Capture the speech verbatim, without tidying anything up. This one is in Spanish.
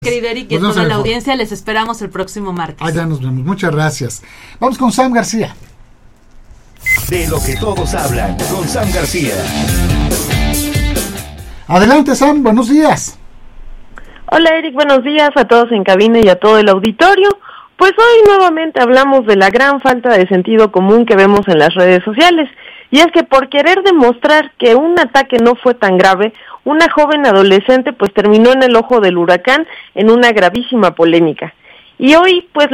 Querido Eric y a toda la audiencia, les esperamos el próximo martes. Allá nos vemos, muchas gracias. Vamos con Sam García. De lo que todos hablan, con Sam García. Adelante, Sam, buenos días. Hola Eric, buenos días a todos en cabina y a todo el auditorio. Pues hoy nuevamente hablamos de la gran falta de sentido común que vemos en las redes sociales. Y es que por querer demostrar que un ataque no fue tan grave, una joven adolescente pues terminó en el ojo del huracán en una gravísima polémica. Y hoy pues